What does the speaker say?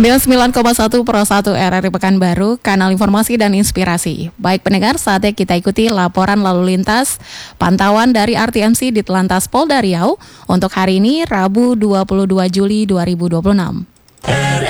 99,1 Pro 1 RRI Pekanbaru, kanal informasi dan inspirasi. Baik pendengar, saatnya kita ikuti laporan lalu lintas pantauan dari RTMC di Telantas Polda Riau untuk hari ini Rabu 22 Juli 2026.